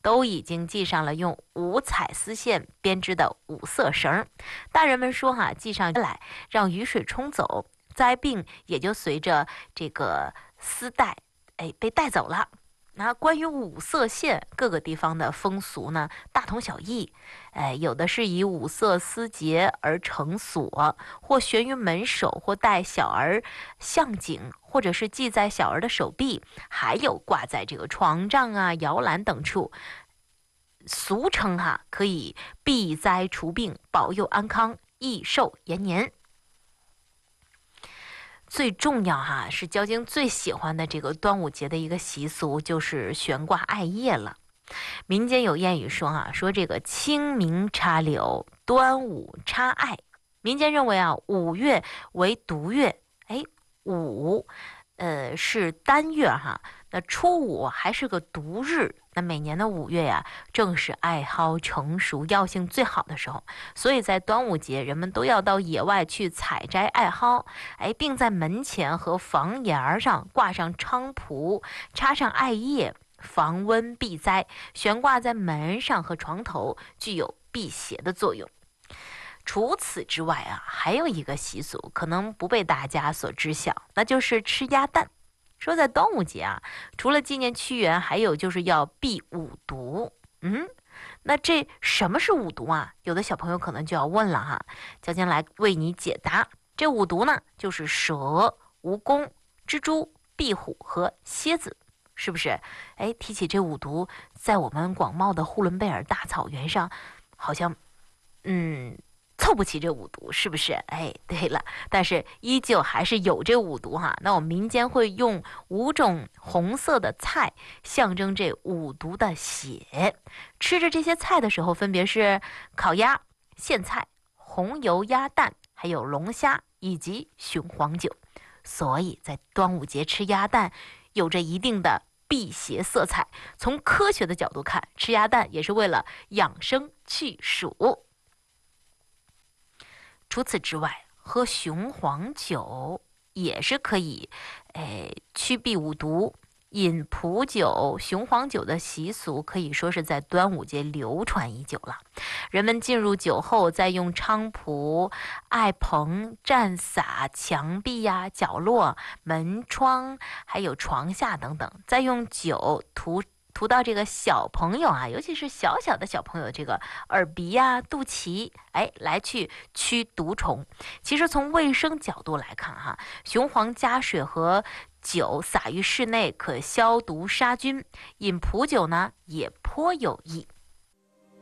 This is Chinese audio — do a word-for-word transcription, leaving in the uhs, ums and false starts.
都已经系上了用五彩丝线编织的五色绳。大人们说哈、啊，系上来让雨水冲走，灾病也就随着这个丝带哎被带走了。那关于五色线，各个地方的风俗呢大同小异，哎，有的是以五色丝结而成锁，或悬于门首，或带小儿项颈，或者是系在小儿的手臂，还有挂在这个床帐啊、摇篮等处。俗称哈、啊，可以避灾除病，保佑安康，益寿延年。最重要哈，是交警最喜欢的这个端午节的一个习俗，就是悬挂艾叶了。民间有谚语说啊，说这个清明插柳，端午插艾。民间认为啊，五月为毒月，哎，五，呃是单月哈，那初五还是个毒日。那每年的五月呀、啊，正是艾蒿成熟、药性最好的时候，所以在端午节，人们都要到野外去采摘艾蒿，哎，并在门前和房檐上挂上菖蒲，插上艾叶，防蚊避灾，悬挂在门上和床头，具有辟邪的作用。除此之外啊，还有一个习俗可能不被大家所知晓，那就是吃鸭蛋。说在端午节啊，除了纪念屈原，还有就是要避五毒。嗯，那这什么是五毒啊？有的小朋友可能就要问了哈，交警来为你解答。这五毒呢，就是蛇、蜈蚣、蜘蛛、壁虎和蝎子，是不是？哎，提起这五毒，在我们广袤的呼伦贝尔大草原上，好像，嗯。凑不齐这五毒，是不是？哎，对了，但是依旧还是有这五毒哈。那我们民间会用五种红色的菜象征这五毒的血。吃着这些菜的时候，分别是烤鸭、苋菜、红油鸭蛋，还有龙虾以及雄黄酒。所以在端午节吃鸭蛋有着一定的辟邪色彩。从科学的角度看，吃鸭蛋也是为了养生去暑。除此之外，喝雄黄酒也是可以，诶，驱避五毒。饮普酒、雄黄酒的习俗可以说是在端午节流传已久了。人们进入酒后，再用菖蒲、艾蓬蘸洒墙壁呀、角落、门窗，还有床下等等，再用酒涂。涂到这个小朋友啊，尤其是小小的小朋友这个耳鼻呀、啊、肚脐，哎，来去驱毒虫。其实从卫生角度来看哈，雄黄加水和酒洒于室内可消毒杀菌，饮普酒呢也颇有益。